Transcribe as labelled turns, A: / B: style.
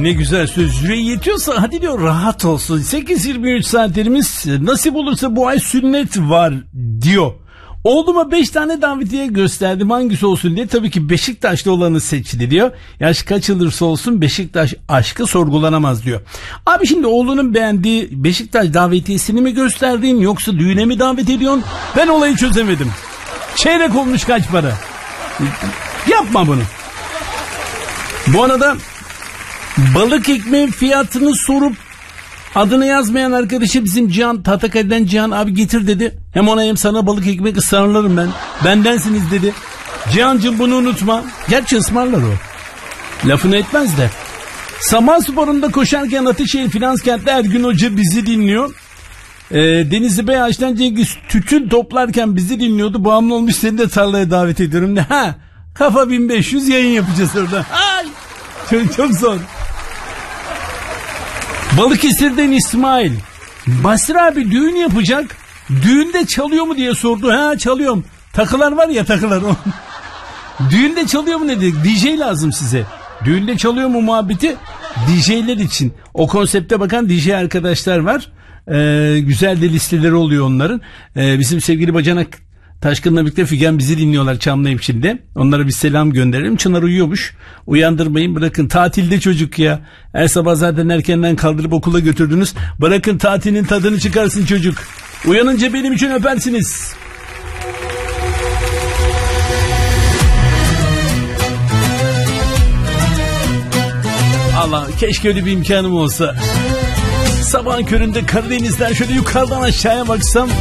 A: ne güzel söz. Süre yetiyorsa hadi diyor rahat olsun. 8:23 saatlerimiz, nasip olursa bu ay sünnet var diyor. Oğluma 5 tane davetiye gösterdim hangisi olsun diye. Tabii ki Beşiktaş'ta olanı seçti diyor. Yaş kaç olursa olsun Beşiktaş aşkı sorgulanamaz diyor. Abi şimdi oğlunun beğendiği Beşiktaş davetiyesini mi gösterdin yoksa düğüne mi davet ediyorsun? Ben olayı çözemedim. Çeyrek olmuş kaç para? Yapma bunu. Bu arada balık ekmeğin fiyatını sorup adını yazmayan arkadaşı bizim Cihan, Tahtakale'den Cihan abi getir dedi. Hem ona hem sana balık ekmek ısmarlarım ben. Bendensiniz dedi. Cihan'cığım bunu unutma. Gerçi ısmarlar o. Lafını etmez de. Samanspor'unda koşarken Ataşehir Finans Kent'te Ergün Hoca bizi dinliyor. Denizli Beyaz'dan Cengiz tütün toplarken bizi dinliyordu. Bağımlı olmuş, seni de tarlaya davet ediyorum. Ha, kafa 1500 yayın yapacağız orada. Ay, çok zor. Balıkesir'den İsmail. Basri abi düğün yapacak. Düğünde çalıyor mu diye sordu. Ha, çalıyorum. Takılar var ya, takılar. Düğünde çalıyor mu ne dedik? DJ lazım size. Düğünde çalıyor mu muhabbeti? DJ'ler için. O konsepte bakan DJ arkadaşlar var. Güzel de listeleri oluyor onların. Bizim sevgili bacanak Taşkın'la birlikte Figen bizi dinliyorlar Çamlıhemşin'de. Onlara bir selam gönderelim. Çınar uyuyormuş. Uyandırmayın, bırakın. Tatilde çocuk ya. Her sabah zaten erkenden kaldırıp okula götürdünüz. Bırakın tatilin tadını çıkarsın çocuk. Uyanınca benim için öpersiniz. Allah, keşke öyle bir imkanım olsa. Sabahın köründe Karadeniz'den şöyle yukarıdan aşağıya baksam.